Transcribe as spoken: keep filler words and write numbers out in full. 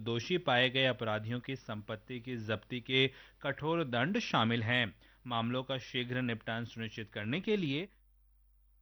दोषी पाए गए अपराधियों की संपत्ति की जब्ती के कठोर दंड शामिल हैं। मामलों का शीघ्र निपटान सुनिश्चित करने के लिए